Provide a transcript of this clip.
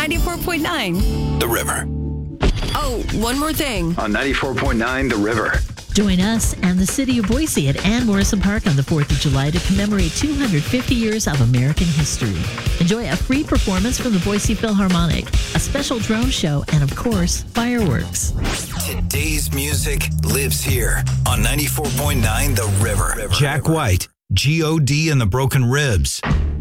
94.9 The River. Oh, one more thing. On 94.9 The River. Join us and the city of Boise at Ann Morrison Park on the 4th of July to commemorate 250 years of American history. Enjoy a free performance from the Boise Philharmonic, a special drone show, and of course, fireworks. Today's music lives here on 94.9 The River. Jack White, G.O.D. and the Broken Ribs.